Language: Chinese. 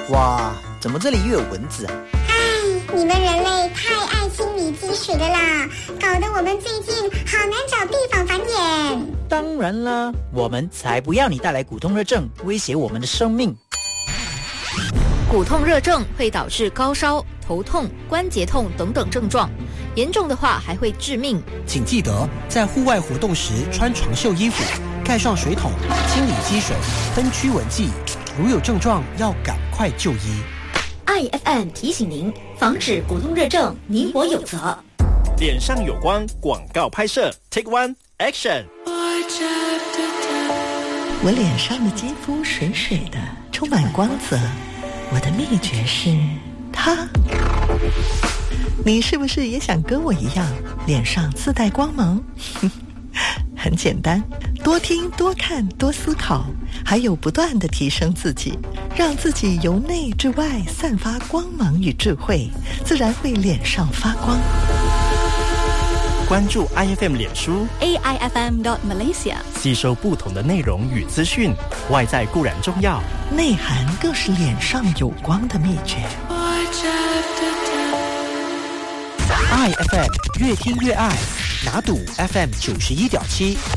哇，怎么这里又有蚊子啊？ 唉，你们人类太爱清理积水的啦，搞得我们最近好难找地方繁衍。 当然啦，我们才不要你带来骨痛热症，威胁我们的生命。 骨痛热症会导致高烧、头痛、关节痛等等症状，严重的话还会致命。 请记得在户外活动时穿长袖衣服，盖上水桶，清理积水，喷驱蚊剂。如有症状，要赶快就医。 IFM 提醒您，防止骨痛热症，你我有责。 脸上有光广告拍摄 Take One Action。 我脸上的肌肤水水的，充满光泽。我的秘诀是它。你是不是也想跟我一样，脸上自带光芒？很简单，多听多看多思考，还有不断地提升自己，让自己由内至外散发光芒与智慧，自然会脸上发光。 关注 IFM 脸书 AIFM.Malaysia， 吸收不同的内容与资讯，外在固然重要， 内涵更是脸上有光的秘诀。 IFM 越听越爱，拿赌 FM 91.7。